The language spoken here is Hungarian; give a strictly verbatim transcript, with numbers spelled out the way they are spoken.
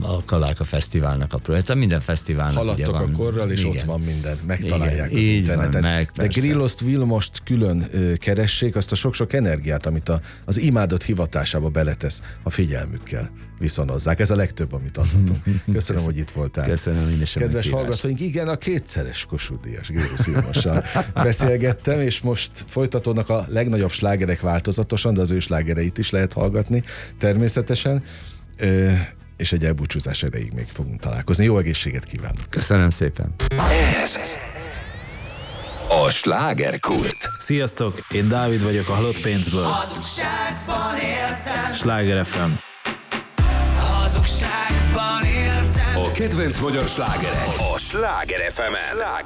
a Kaláka Fesztiválnak a projekt. Minden fesztiválnak haladtok ugye van. a korral, és Igen. ott van minden. Megtalálják Igen, az így interneten. van, meg, de persze. Grilloszt, Vilmost külön ö, keressék, azt a sok-sok energiát, amit a, az imádott hivatásába beletesz, a figyelmükkel viszonozzák. Ez a legtöbb, amit adhatunk. Köszönöm, Köszönöm, hogy itt voltál. Köszönöm én is a Kedves meghívást. hallgatóink, igen, a kétszeres Kossuth Díjas Gérusz Vilmossal beszélgettem, és most folytatódnak a legnagyobb slágerek változatosan, de az ő slágereit is lehet hallgatni természetesen, ö, és egy elbúcsúzás erejéig még fogunk találkozni. Jó egészséget kívánok! Köszönöm szépen! Ez a slágerkult. Sziasztok, én Dávid vagyok a Halott Pénzből. Hazugságban éltem, Sláger ef em. hazugságban éltem. A kedvenc magyar slágerek a Sláger ef emen.